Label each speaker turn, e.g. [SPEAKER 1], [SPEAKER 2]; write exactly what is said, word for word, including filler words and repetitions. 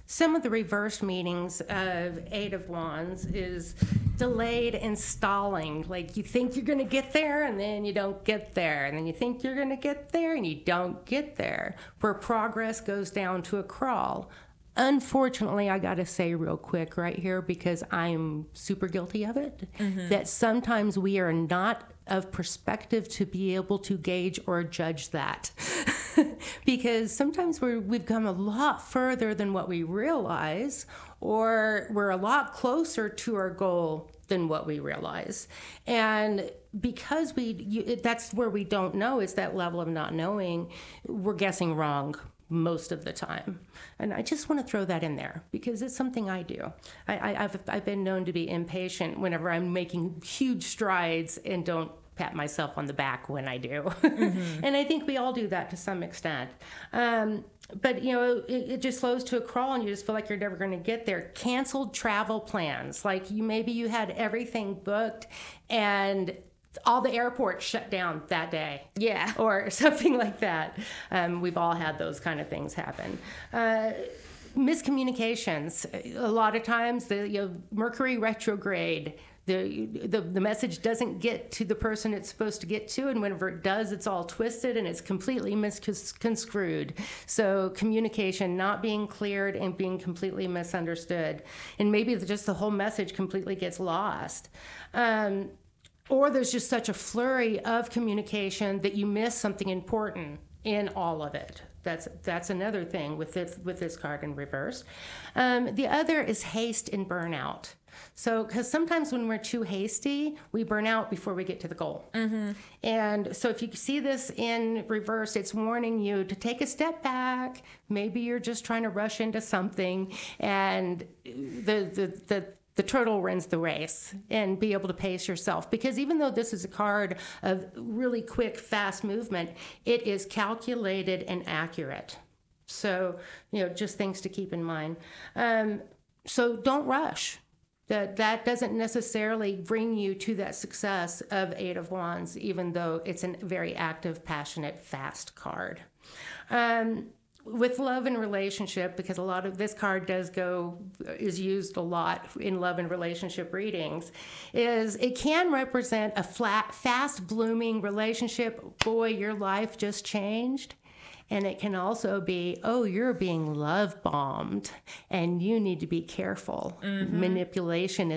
[SPEAKER 1] some of the reverse meanings of Eight of Wands is delayed and stalling. Like you think you're going to get there and then you don't get there. And then you think you're going to get there and you don't get there. Where progress goes down to a crawl. Unfortunately, I got to say real quick right here, because I'm super guilty of it, mm-hmm. that sometimes we are not of perspective to be able to gauge or judge that. Because sometimes we're, we've come a lot further than what we realize, or we're a lot closer to our goal than what we realize. And because we, you, that's where we don't know, is that level of not knowing, we're guessing wrong most of the time. And I just want to throw that in there because it's something I do. I, I, I've, I've been known to be impatient whenever I'm making huge strides and don't pat myself on the back when I do. Mm-hmm. And I think we all do that to some extent. Um, but, you know, it, it just slows to a crawl and you just feel like you're never going to get there. Canceled travel plans. Like you, maybe you had everything booked and all the airports shut down that day.
[SPEAKER 2] Yeah.
[SPEAKER 1] Or something like that. Um, we've all had those kind of things happen. Uh, miscommunications. A lot of times, the you know, Mercury retrograde, the, the the message doesn't get to the person it's supposed to get to, and whenever it does, it's all twisted and it's completely misconstrued. So communication not being cleared and being completely misunderstood. And maybe just the whole message completely gets lost. Um, Or there's just such a flurry of communication that you miss something important in all of it. That's that's another thing with this, with this card in reverse. Um, the other is haste and burnout. So, because sometimes when we're too hasty, we burn out before we get to the goal. Mm-hmm. And so if you see this in reverse, it's warning you to take a step back. Maybe you're just trying to rush into something, and the the the the turtle wins the race, and be able to pace yourself. Because even though this is a card of really quick, fast movement, it is calculated and accurate. So, you know, just things to keep in mind. Um, so don't rush. That that doesn't necessarily bring you to that success of Eight of Wands, even though it's a very active, passionate, fast card. Um, With love and relationship, because a lot of this card does go, is used a lot in love and relationship readings, is it can represent a flat, fast blooming relationship. Boy, your life just changed. And it can also be, oh, you're being love bombed and you need to be careful. Mm-hmm. Manipulation